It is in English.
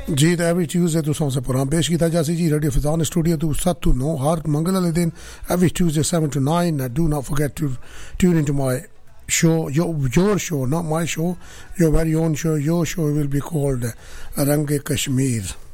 जी तो every Tuesday तुसां से programme पेश किया जासी जी radio Fizaan studio to 7 to 9 हर मंगल वाले दिन every Tuesday 7 to 9. Do not forget to tune into my show, your show, not my show, your very own show. Your show will be called Range Kashmir.